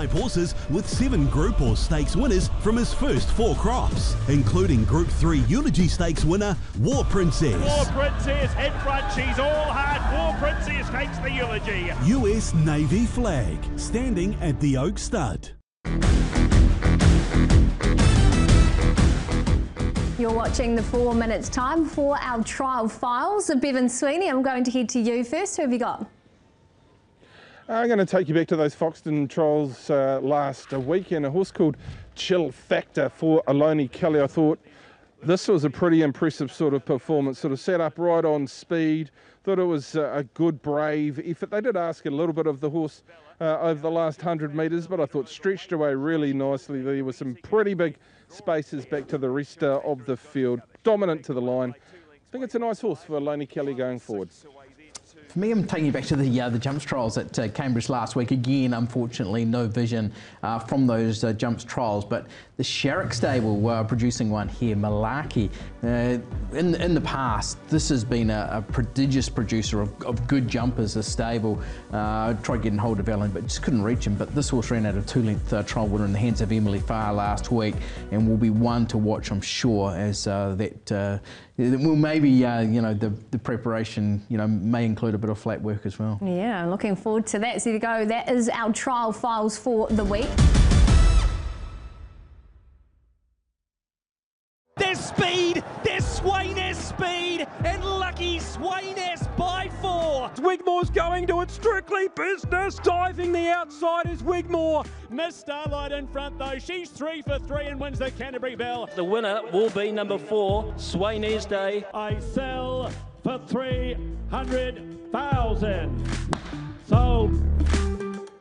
5 horses with 7 Group or Stakes winners from his first 4 crops, including Group 3 Eulogy Stakes winner War Princess. War Princess head front, she's all hard. War Princess takes the Eulogy. US Navy flag, standing at the Oak Stud. You're watching the 4 minutes time for our trial files. Bevan Sweeney, I'm going to head to you first. Who have you got? I'm going to take you back to those Foxton trials last week, and a horse called Chill Factor for Aloni Kelly. I thought this was a pretty impressive sort of performance, sort of set up right on speed. Thought it was a good, brave effort. They did ask a little bit of the horse over the last 100 metres, but I thought stretched away really nicely. There were some pretty big spaces back to the rest of the field. Dominant to the line. I think it's a nice horse for Aloni Kelly going forward. For me, I'm taking you back to the jumps trials at Cambridge last week. Again, unfortunately, no vision from those jumps trials, but the Sherrick stable producing one here, Malaki. In the past, this has been a prodigious producer of good jumpers, a stable. Tried getting hold of Ellen, but just couldn't reach him. But this horse ran out of 2-length trial winner in the hands of Emily Farr last week, and will be one to watch, I'm sure, as well, maybe the preparation may include a bit of flat work as well. Yeah, I'm looking forward to that. So there you go. That is our trial files for the week. There's speed, there's Swainess speed, and Lucky Swainess by 4. Wigmore's going to it, strictly business. Diving the outside is Wigmore. Miss Starlight in front though, she's 3 for 3 and wins the Canterbury Bell. The winner will be number 4, Swainess Day. I sell for 300,000. So